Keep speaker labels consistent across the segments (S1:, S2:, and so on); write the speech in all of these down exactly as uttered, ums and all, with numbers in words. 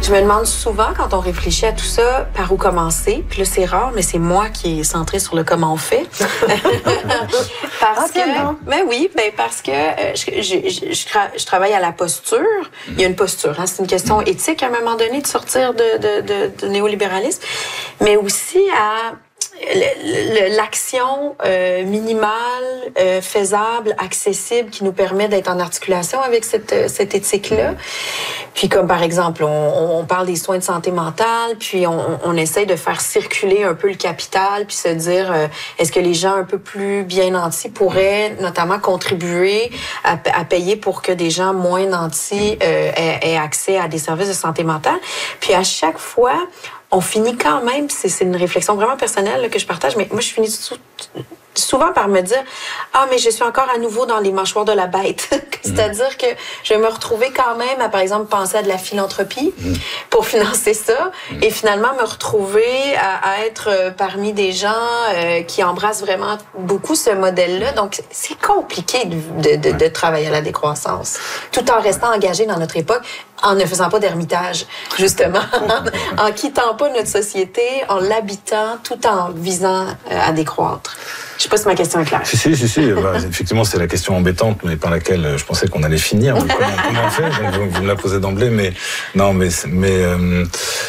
S1: Je me demande souvent, quand on réfléchit à tout ça, par où commencer. Puis là, c'est rare, mais c'est moi qui est centrée sur le comment on fait. parce que, ben oui, ben parce que euh, je, je, je, je, je travaille à la posture. Il y a une posture, hein, c'est une question éthique à un moment donné de sortir de, de, de, de néolibéralisme, mais aussi à l'action euh, minimale, euh, faisable, accessible, qui nous permet d'être en articulation avec cette, cette éthique-là. Puis comme par exemple, on, on parle des soins de santé mentale, puis on, on essaye de faire circuler un peu le capital, puis se dire, euh, est-ce que les gens un peu plus bien nantis pourraient notamment contribuer à, à payer pour que des gens moins nantis euh, aient, aient accès à des services de santé mentale. Puis à chaque fois, on finit quand même, c'est, c'est une réflexion vraiment personnelle là, que je partage, mais moi, je finis sou- souvent par me dire « Ah, mais je suis encore à nouveau dans les mâchoires de la bête. » C'est-à-dire que je vais me retrouver quand même à, par exemple, penser à de la philanthropie mmh. pour financer ça mmh. et finalement me retrouver à, à être parmi des gens euh, qui embrassent vraiment beaucoup ce modèle-là. Donc, c'est compliqué de, de, de, de travailler à la décroissance, tout en restant engagé dans notre époque, en ne faisant pas d'ermitage, justement, en quittant pas notre société, en l'habitant, tout en visant à décroître. Je sais pas si ma question est claire.
S2: Si, si, si, si. Bah, effectivement, c'est la question embêtante, mais par laquelle je pensais qu'on allait finir. Comment, comment on fait? Donc, vous, vous me la posez d'emblée, mais non, mais mais euh,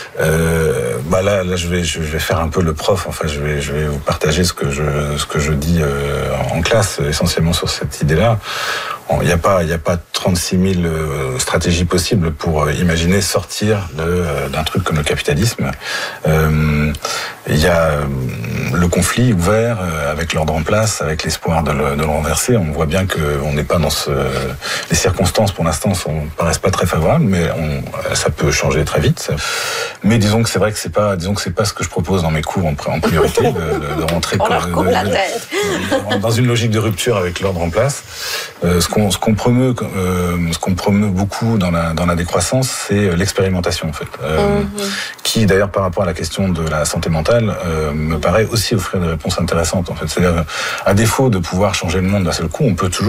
S2: euh, bah là, là, je vais je vais faire un peu le prof. Enfin, je vais je vais vous partager ce que je ce que je dis euh, en classe, essentiellement sur cette idée-là. Il n'y a pas il y a pas trente-six mille euh, stratégies possibles pour euh, imaginer sortir de, euh, d'un truc comme le capitalisme. Euh, il y a euh, le conflit ouvert euh, avec l'ordre en place, avec l'espoir de le, de le renverser. On voit bien qu'on n'est pas dans ce... Les circonstances, pour l'instant, ne paraissent pas très favorables, mais on, ça peut changer très vite. Mais disons que c'est vrai que c'est pas, disons que c'est pas ce que je propose dans mes cours en, en priorité, de, de, de rentrer
S1: on leur coupe la tête.
S2: dans une logique de rupture avec l'ordre en place. Euh, ce qu'on, ce qu'on promeut, euh, ce qu'on promeut beaucoup dans la, dans la décroissance, c'est l'expérimentation, en fait. Euh, mm-hmm. Qui, d'ailleurs, par rapport à la question de la santé mentale, euh, me paraît aussi offrir des réponses intéressantes, en fait. C'est-à-dire, à défaut de pouvoir changer le monde d'un seul coup, on peut toujours